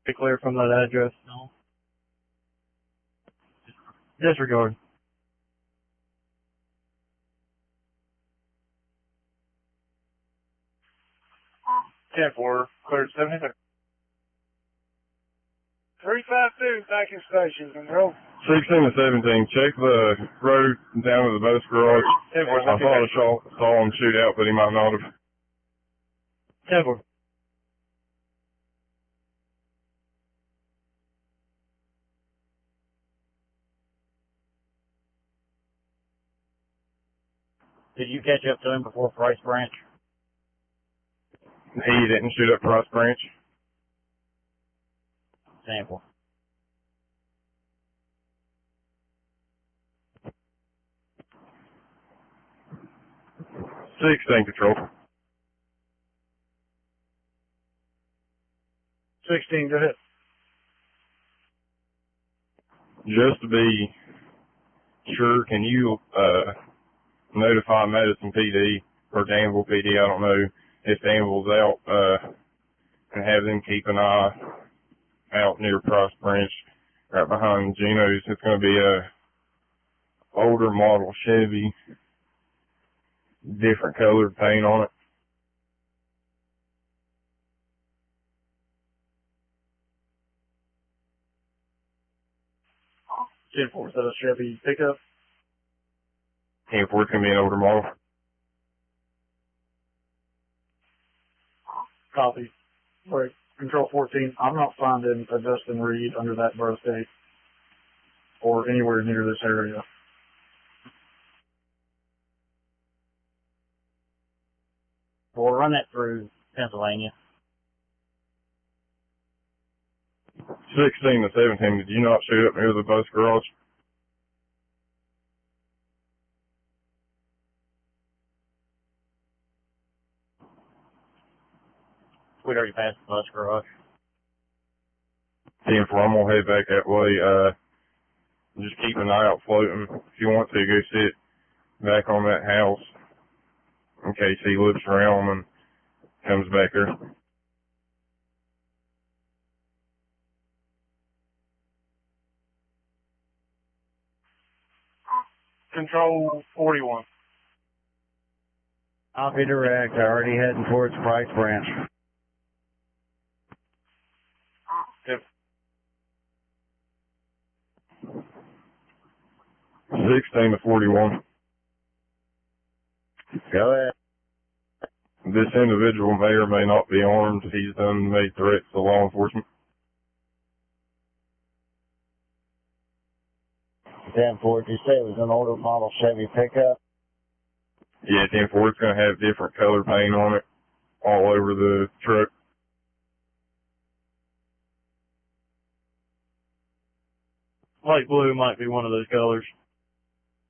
Be clear from that address. No. Disregard. 10-4, cleared 73. 352, backing station, control. 16 to 17, check the road down to the bus garage. I thought I saw him shoot out, but he might not have. 10-4. Did you catch up to him before Price Branch? He didn't shoot up Price Branch. Sample. 16 control. 16, go ahead. Just to be sure, can you notify Madison PD or Danville PD? I don't know if Danville's out, and have them keep an eye out near Price Branch, right behind Geno's. It's going to be a older model Chevy, different colored paint on it. Is that a Chevy pickup? 10-4, it's going to be an older model. Copy. Wait, control 14, I'm not finding a Dustin Reed under that birthday or anywhere near this area. We'll run that through Pennsylvania. 16 to 17, did you not shoot up near the bus garage? We'd already passed the bus garage. 10-4, I'm going to head back that way. Just keep an eye out floating. If you want to, go sit back on that house in case he looks around and comes back there. Control 41. Copy direct, already heading towards Price Branch. Yep. 16 to 41. Go ahead. This individual may or may not be armed. He's made threats to law enforcement. 10-4, did you say it was an older model Chevy pickup? Yeah, 10-4, it's going to have different color paint on it all over the truck. Light blue might be one of those colors.